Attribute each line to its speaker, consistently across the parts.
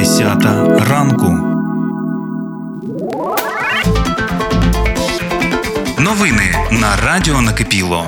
Speaker 1: 10 ранку. Новини на Радіо Накипіло.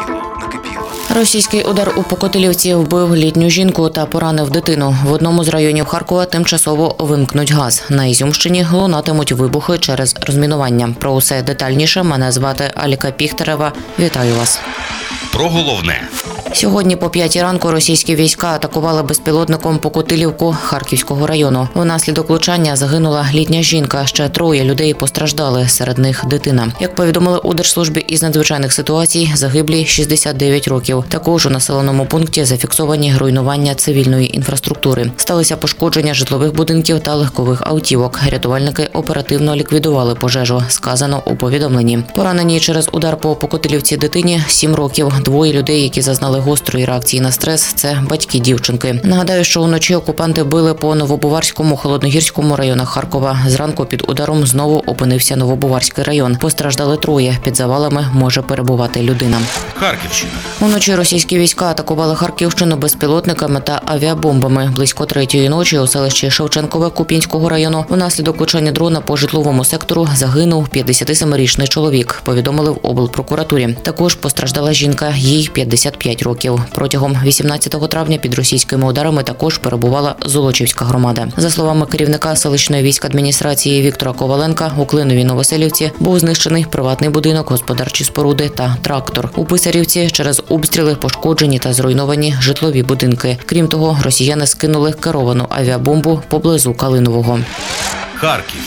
Speaker 2: Російський удар у Покотилівці вбив літню жінку та поранив дитину. В одному з районів Харкова тимчасово вимкнуть газ. На Ізюмщині лунатимуть вибухи через розмінування. Про усе детальніше мене звати Аліка Піхтерева. Вітаю вас.
Speaker 3: Про головне.
Speaker 2: Сьогодні по 5 ранку російські війська атакували безпілотником Покотилівку Харківського району. Внаслідок влучання загинула літня жінка, ще 3 людей постраждали, серед них дитина. Як повідомили у Держслужбі із надзвичайних ситуацій, загиблі 69 років. Також у населеному пункті зафіксовані руйнування цивільної інфраструктури. Сталися пошкодження житлових будинків та легкових автівок. Рятувальники оперативно ліквідували пожежу, сказано у повідомленні. Поранені через удар по Покотилівці дитині 7 років. 2 людей, які зазнали гострої реакції на стрес – це батьки дівчинки. Нагадаю, що уночі окупанти били по Новобуварському, Холодногірському районах Харкова. Зранку під ударом знову опинився Новобуварський район. Постраждали 3. Під завалами може перебувати людина.
Speaker 3: Харківщина.
Speaker 2: Уночі російські війська атакували Харківщину безпілотниками та авіабомбами. Близько 3-ї ночі у селищі Шевченкове Куп'янського району внаслідок влучання дрона по житловому сектору загинув 57-річний чоловік, повідомили в облпрокуратурі. Також постраждала жінка, їй 55 років. Протягом 18 травня під російськими ударами також перебувала Золочівська громада. За словами керівника селищної військадміністрації Віктора Коваленка, у Клиновій Новоселівці був знищений приватний будинок, господарчі споруди та трактор. У Писарівці через обстріли пошкоджені та зруйновані житлові будинки. Крім того, росіяни скинули керовану авіабомбу поблизу Калинового.
Speaker 3: Харків.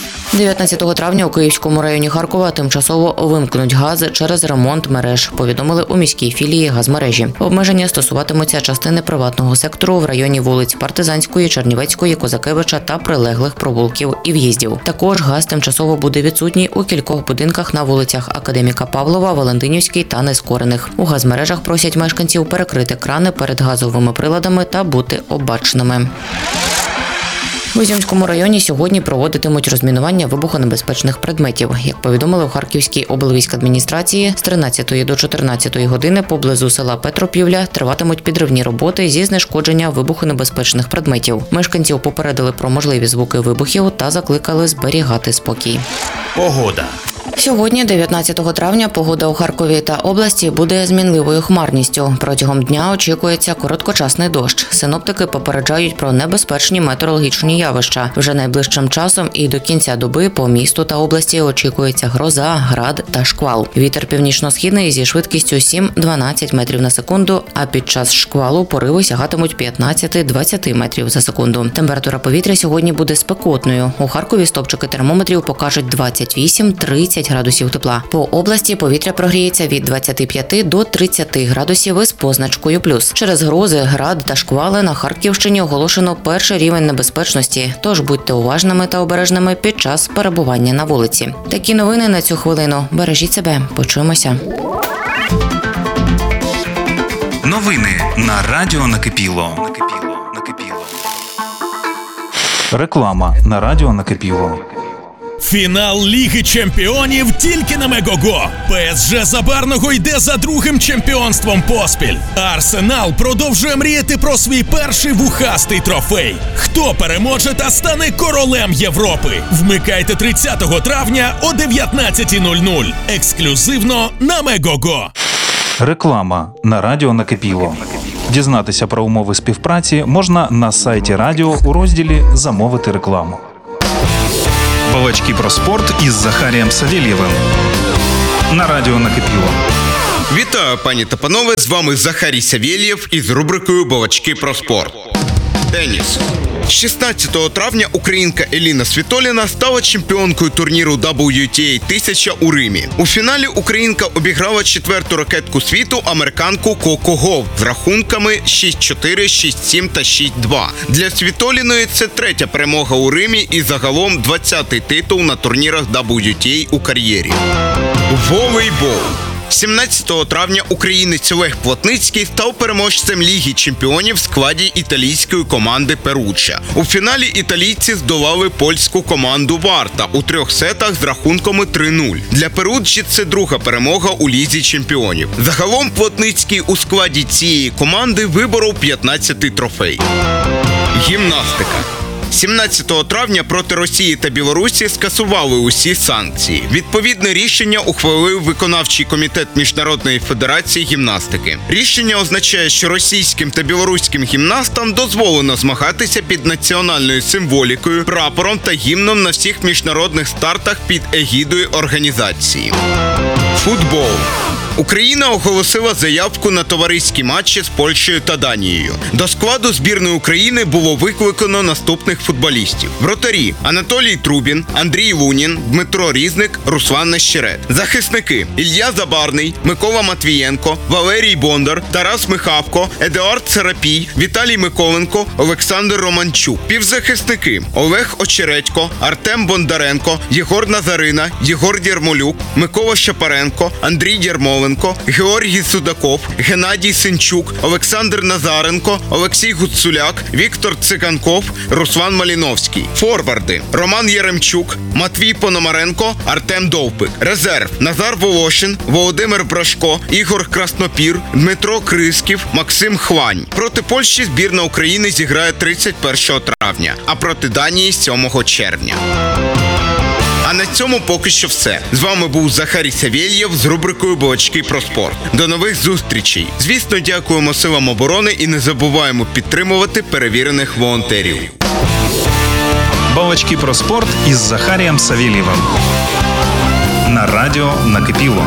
Speaker 2: 19 травня у Київському районі Харкова тимчасово вимкнуть газ через ремонт мереж, повідомили у міській філії газмережі. Обмеження стосуватимуться частини приватного сектору в районі вулиць Партизанської, Чернівецької, Козакевича та прилеглих провулків і в'їздів. Також газ тимчасово буде відсутній у кількох будинках на вулицях Академіка Павлова, Валентинівській та Нескорених. У газмережах просять мешканців перекрити крани перед газовими приладами та бути обачними. У Ізюмському районі сьогодні проводитимуть розмінування вибухонебезпечних предметів. Як повідомили у Харківській облвійськадміністрації, з 13 до 14 години поблизу села Петропівля триватимуть підривні роботи зі знешкодження вибухонебезпечних предметів. Мешканців попередили про можливі звуки вибухів та закликали зберігати спокій.
Speaker 3: Погода.
Speaker 2: Сьогодні, 19 травня, погода у Харкові та області буде змінливою хмарністю. Протягом дня очікується короткочасний дощ. Синоптики попереджають про небезпечні метеорологічні явища. Вже найближчим часом і до кінця доби по місту та області очікується гроза, град та шквал. Вітер північно-східний зі швидкістю 7-12 метрів на секунду, а під час шквалу пориви сягатимуть 15-20 метрів за секунду. Температура повітря сьогодні буде спекотною. У Харкові стопчики термометрів покажуть 28-30 градусів тепла. По області повітря прогріється від 25 до 30 градусів із позначкою плюс. Через грози, град та шквали на Харківщині оголошено перший рівень небезпечності, тож будьте уважними та обережними під час перебування на вулиці. Такі новини на цю хвилину. Бережіть себе. Почуємося.
Speaker 1: Новини на Радіо Накипіло. Реклама на Радіо Накипіло.
Speaker 4: Фінал Ліги Чемпіонів тільки на Мегого. ПСЖ Забарного йде за другим чемпіонством поспіль. Арсенал продовжує мріяти про свій перший вухастий трофей. Хто переможе та стане королем Європи? Вмикайте 30 травня о 19:00. Ексклюзивно на Мегого.
Speaker 1: Реклама на Радіо Накипіло. Дізнатися про умови співпраці можна на сайті радіо у розділі «Замовити рекламу». Балачки про спорт із Захарієм Савєлєвим на Радіо Накипіло.
Speaker 5: Вітаю, пані та панове, з вами Захарій Савєлєв із рубрикою «Балачки про спорт». Теніс. 16 травня українка Еліна Світоліна стала чемпіонкою турніру WTA 1000 у Римі. У фіналі українка обіграла 4-ту ракетку світу американку Коко Гауф з рахунками 6-4, 6-7 та 6-2. Для Світоліної це 3-я перемога у Римі і загалом 20-й титул на турнірах WTA у кар'єрі. Волейбол. 17 травня українець Олег Плотницький став переможцем Ліги Чемпіонів в складі італійської команди Перучча. У фіналі італійці здолали польську команду Варта у 3 сетах з рахунками 3-0. Для Перуччі це друга перемога у Лізі Чемпіонів. Загалом Плотницький у складі цієї команди виборов 15-й трофей. Гімнастика. 17 травня проти Росії та Білорусі скасували усі санкції. Відповідне рішення ухвалив виконавчий комітет Міжнародної федерації гімнастики. Рішення означає, що російським та білоруським гімнастам дозволено змагатися під національною символікою, прапором та гімном на всіх міжнародних стартах під егідою організації. Футбол. Україна оголосила заявку на товариські матчі з Польщею та Данією. До складу збірної України було викликано наступних футболістів. Вратарі: Анатолій Трубін, Андрій Лунін, Дмитро Різник, Руслан Нещерет. Захисники: Ілля Забарний, Микола Матвієнко, Валерій Бондар, Тарас Михавко, Едуард Царапій, Віталій Миколенко, Олександр Романчук. Півзахисники: Олег Очередько, Артем Бондаренко, Єгор Назарина, Єгор Дєрмолюк, Микола Шапаренко, Андрій Дєрмоленко, Георгій Судаков, Геннадій Синчук, Олександр Назаренко, Олексій Гуцуляк, Віктор Циганков, Руслан Маліновський. Форварди: Роман Яремчук, Матвій Пономаренко, Артем Довбик. Резерв: Назар Волошин, Володимир Брашко, Ігор Краснопір, Дмитро Крисків, Максим Хвань. Проти Польщі збірна України зіграє 31 травня, а проти Данії 7 червня. А на цьому поки що все. З вами був Захарій Савєлєв з рубрикою «Балачки про спорт». До нових зустрічей. Звісно, дякуємо силам оборони і не забуваємо підтримувати перевірених волонтерів.
Speaker 1: Балачки про спорт із Захарієм Савєлєвим. На радіо «Накипіло».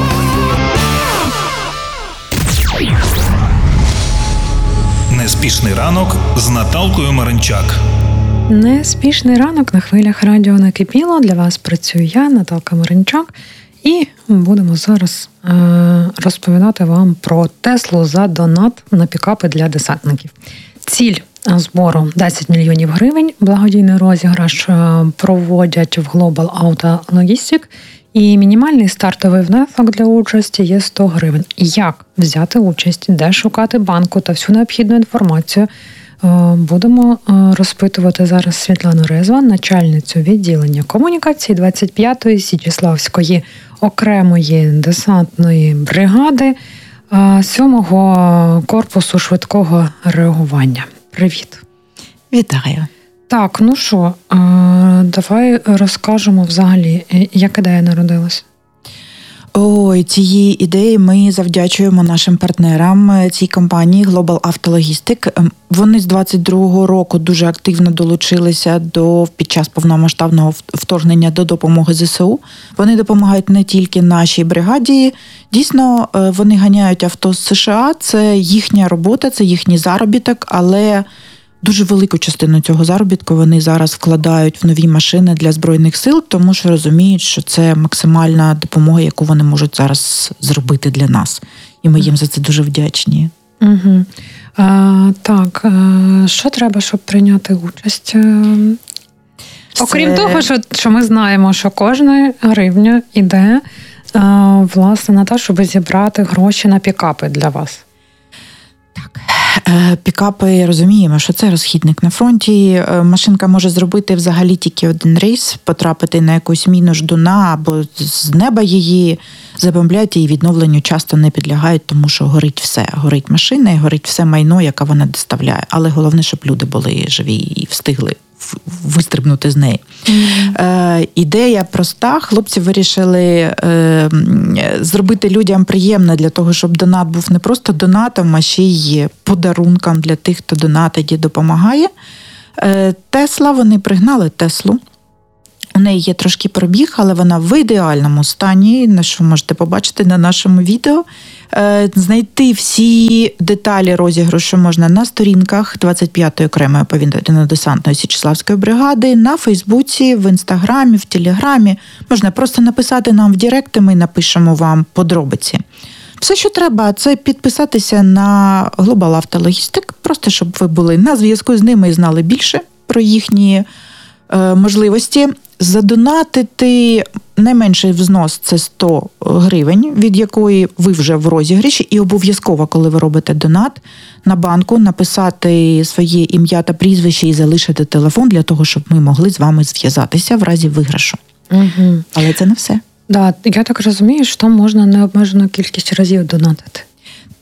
Speaker 1: Неспішний ранок з Наталкою Маринчак.
Speaker 6: Неспішний ранок на хвилях радіо «Накипіло». Для вас працюю я, Наталка Маринчак. І будемо зараз розповідати вам про Теслу за донат на пікапи для десантників. Ціль збору 10 мільйонів гривень. Благодійний розіграш проводять в Global Auto Logistic. І мінімальний стартовий внесок для участі є 100 гривень. Як взяти участь, де шукати банку та всю необхідну інформацію будемо розпитувати зараз Світлану Резван, начальницю відділення комунікації 25-ї Січеславської окремої десантної бригади 7-го корпусу швидкого реагування. Привіт.
Speaker 7: Вітаю.
Speaker 6: Так, ну що, давай розкажемо взагалі, як ідея народилась.
Speaker 7: Цієї ідеї ми завдячуємо нашим партнерам цій компанії Global Auto Logistic. Вони з 22-го року дуже активно долучилися під час повномасштабного вторгнення до допомоги ЗСУ. Вони допомагають не тільки нашій бригаді. Дійсно, вони ганяють авто з США, це їхня робота, це їхній заробіток, але дуже велику частину цього заробітку вони зараз вкладають в нові машини для Збройних сил, тому що розуміють, що це максимальна допомога, яку вони можуть зараз зробити для нас. І ми їм за це дуже вдячні.
Speaker 6: Угу. Так, що треба, щоб прийняти участь? Окрім того, що ми знаємо, що кожна гривня йде, власне, на те, щоб зібрати гроші на пікапи для вас.
Speaker 7: Так. Пікапи, розуміємо, що це розхідник на фронті. Машинка може зробити взагалі тільки один рейс, потрапити на якусь міну ждуна або з неба її забомблять, і відновленню часто не підлягають, тому що горить все. Горить машина і горить все майно, яке вона доставляє. Але головне, щоб люди були живі і встигли вистрибнути з неї. Ідея проста. Хлопці вирішили зробити людям приємно для того, щоб донат був не просто донатом, а ще й подарунком для тих, хто донатить і допомагає. Тесла, вони пригнали Теслу. У неї є трошки пробіг, але вона в ідеальному стані, на що можете побачити на нашому відео. Знайти всі деталі розіграшу можна на сторінках 25-ї окремої повітряно-десантної Січеславської бригади, на Фейсбуці, в Інстаграмі, в Телеграмі. Можна просто написати нам в Директ, і ми напишемо вам подробиці. Все, що треба, це підписатися на Global Auto Logistic, просто щоб ви були на зв'язку з ними і знали більше про їхні можливості. Задонатити найменший взнос – це 100 гривень, від якої ви вже в розіграші. І обов'язково, коли ви робите донат, на банку написати своє ім'я та прізвище і залишити телефон для того, щоб ми могли з вами зв'язатися в разі виграшу.
Speaker 6: Угу.
Speaker 7: Але це не все.
Speaker 6: Да, я так розумію, що там можна необмежену кількість разів донатити.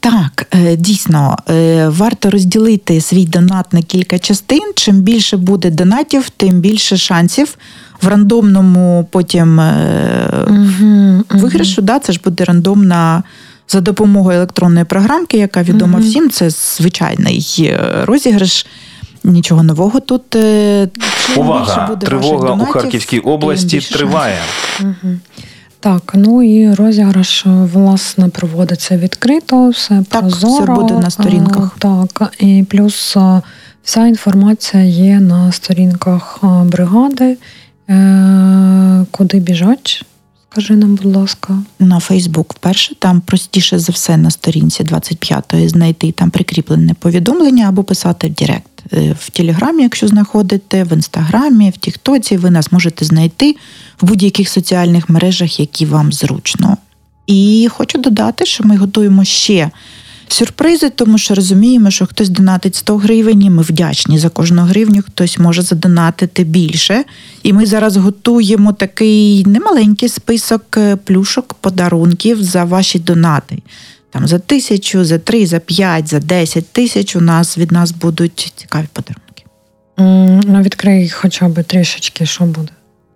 Speaker 7: Так, дійсно, варто розділити свій донат на кілька частин. Чим більше буде донатів, тим більше шансів в рандомному потім виграшу. Да, це ж буде рандомна за допомогою електронної програмки, яка відома всім. Це звичайний розіграш. Нічого нового тут.
Speaker 1: Увага! Тривога у Харківській області триває.
Speaker 6: Так, ну і розіграш, власне, проводиться відкрито, все
Speaker 7: так,
Speaker 6: прозоро.
Speaker 7: Все буде на сторінках.
Speaker 6: Так, і плюс вся інформація є на сторінках бригади. Куди біжать? Скажи нам, будь ласка.
Speaker 7: На Фейсбук вперше, там простіше за все на сторінці 25-ї знайти там прикріплене повідомлення або писати в Директ. В Телеграмі, якщо знаходите, в Інстаграмі, в Тіктоці, ви нас можете знайти в будь-яких соціальних мережах, які вам зручно. І хочу додати, що ми готуємо ще сюрпризи, тому що розуміємо, що хтось донатить 100 гривень, і ми вдячні за кожну гривню, хтось може задонатити більше. І ми зараз готуємо такий немаленький список плюшок, подарунків за ваші донати. Там за 1000, за 3, за 5, за 10 тисяч від нас будуть цікаві подарунки.
Speaker 6: Ну, відкрий хоча б трішечки, що буде?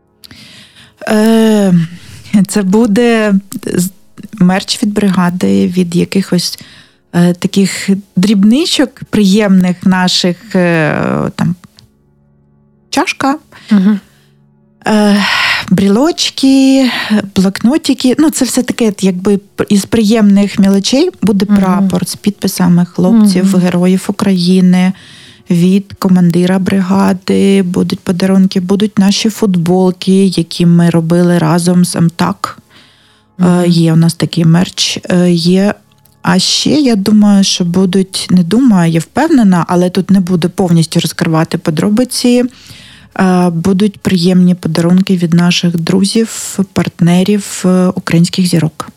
Speaker 7: Це буде мерч від бригади, від якихось таких дрібничок, приємних наших, там, чашка, брілочки, блокнотики. Ну, це все таке, якби із приємних мілочей буде прапор з підписами хлопців, героїв України, від командира бригади, будуть подарунки, будуть наші футболки, які ми робили разом з МТАК. Є у нас такий мерч. Є. А ще, я думаю, що будуть, не думаю, я впевнена, але тут не буду повністю розкривати подробиці, будуть приємні подарунки від наших друзів, партнерів, українських зірок.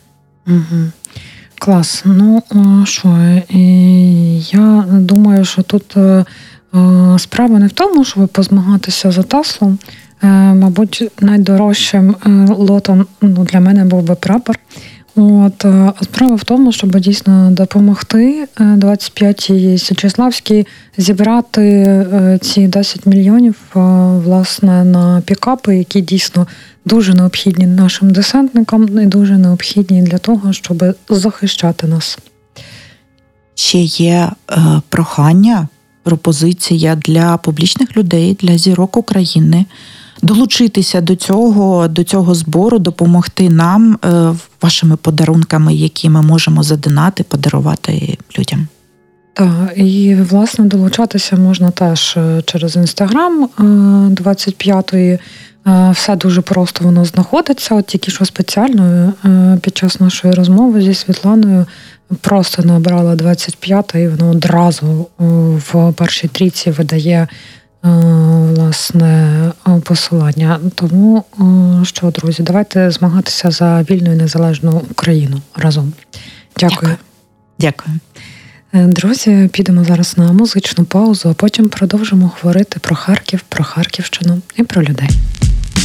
Speaker 6: Клас. Ну, що, я думаю, що тут справа не в тому, щоб позмагатися за Теслу. Мабуть, найдорожчим лотом для мене був би прапор. Справа в тому, щоб дійсно допомогти 25-й Січеславській зібрати ці 10 мільйонів, власне, на пікапи, які дійсно дуже необхідні нашим десантникам і дуже необхідні для того, щоб захищати нас.
Speaker 7: Ще є прохання, пропозиція для публічних людей, для зірок України долучитися до цього збору, допомогти нам вашими подарунками, які ми можемо задонати, подарувати людям.
Speaker 6: Так, і, власне, долучатися можна теж через Інстаграм 25-ї. Все дуже просто воно знаходиться. От тільки що спеціально під час нашої розмови зі Світланою просто набрала 25-та, і воно одразу в першій трійці видає, власне, посилання. Тому що, друзі, давайте змагатися за вільну і незалежну Україну разом. Дякую.
Speaker 7: Дякую.
Speaker 6: Друзі, підемо зараз на музичну паузу, а потім продовжимо говорити про Харків, про Харківщину і про людей.